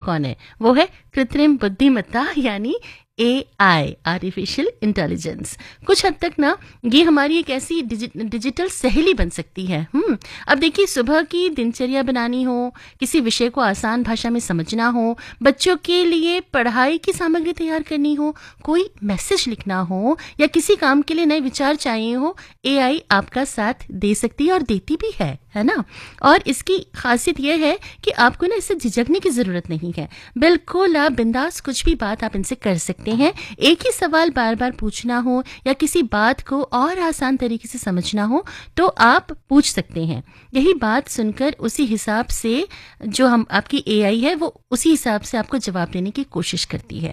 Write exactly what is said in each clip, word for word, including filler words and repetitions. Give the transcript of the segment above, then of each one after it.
कौन है? वो है कृत्रिम बुद्धिमत्ता यानी ए आई, आर्टिफिशियल इंटेलिजेंस। कुछ हद तक ना ये हमारी एक ऐसी डिजि, डिजिटल सहेली बन सकती है। हम्म अब देखिए, सुबह की दिनचर्या बनानी हो, किसी विषय को आसान भाषा में समझना हो, बच्चों के लिए पढ़ाई की सामग्री तैयार करनी हो, कोई मैसेज लिखना हो या किसी काम के लिए नए विचार चाहिए हो, ए आई आपका साथ दे सकती है और देती भी है, है ना। और इसकी खासियत यह है कि आपको ना इससे झिझकने की जरूरत नहीं है। बिल्कुल आप बिंदास कुछ भी बात आप इनसे कर सकते हैं। एक ही सवाल बार बार पूछना हो या किसी बात को और आसान तरीके से समझना हो तो आप पूछ सकते हैं। यही बात सुनकर उसी हिसाब से जो हम आपकी ए आई है वो उसी हिसाब से आपको जवाब देने की कोशिश करती है।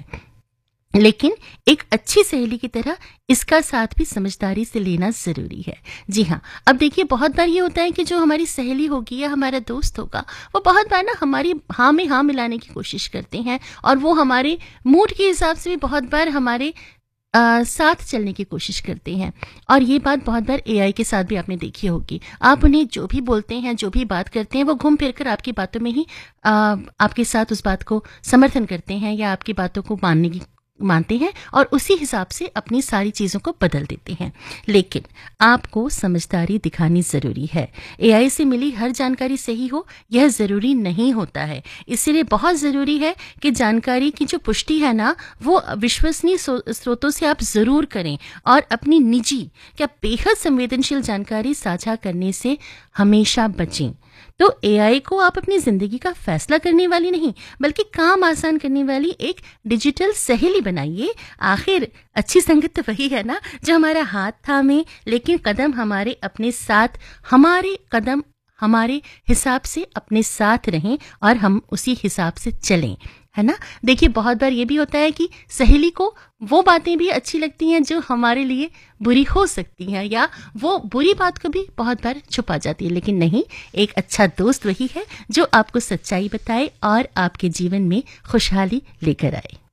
लेकिन एक अच्छी सहेली की तरह इसका साथ भी समझदारी से लेना जरूरी है। जी हाँ, अब देखिए, बहुत बार ये होता है कि जो हमारी सहेली होगी या हमारा दोस्त होगा वो बहुत बार ना हमारी हाँ में हाँ मिलाने की कोशिश करते हैं और वो हमारे मूड के हिसाब से भी बहुत बार हमारे आ, साथ चलने की कोशिश करते हैं। और ये बात बहुत बार ए आई के साथ भी आपने देखी होगी। आप उन्हें जो भी बोलते हैं, जो भी बात करते हैं, वो घूम फिर कर आपकी बातों में ही आ, आपके साथ उस बात को समर्थन करते हैं या आपकी बातों को मानने की मानते हैं और उसी हिसाब से अपनी सारी चीजों को बदल देते हैं। लेकिन आपको समझदारी दिखानी जरूरी है। ए आई से मिली हर जानकारी सही हो यह जरूरी नहीं होता है। इसीलिए बहुत जरूरी है कि जानकारी की जो पुष्टि है ना वो विश्वसनीय स्रोतों से आप जरूर करें और अपनी निजी या बेहद संवेदनशील जानकारी साझा करने से हमेशा बचें। तो ए आई को आप अपनी जिंदगी का फैसला करने वाली नहीं बल्कि काम आसान करने वाली एक डिजिटल सहेली बनाइए। आखिर अच्छी संगत तो वही है ना जो हमारा हाथ थामे, लेकिन कदम हमारे अपने साथ, हमारे कदम हमारे हिसाब से अपने साथ रहें और हम उसी हिसाब से चलें, है ना। देखिए, बहुत बार ये भी होता है कि सहेली को वो बातें भी अच्छी लगती हैं जो हमारे लिए बुरी हो सकती हैं या वो बुरी बात को भी बहुत बार छुपा जाती है। लेकिन नहीं, एक अच्छा दोस्त वही है जो आपको सच्चाई बताए और आपके जीवन में खुशहाली लेकर आए।